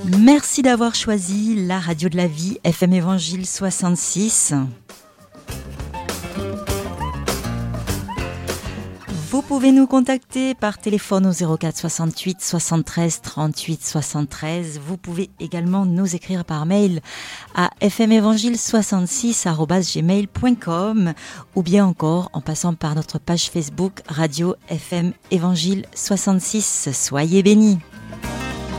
Merci d'avoir choisi la radio de la vie, FM Évangile 66. Vous pouvez nous contacter par téléphone au 04 68 73 38 73. Vous pouvez également nous écrire par mail à fmevangile66@gmail.com ou bien encore en passant par notre page Facebook Radio FM Évangile 66. Soyez bénis.